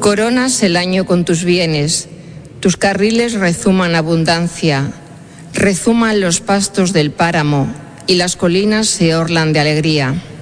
Coronas el año con tus bienes, tus carriles rezuman abundancia, rezuman los pastos del páramo y las colinas se orlan de alegría.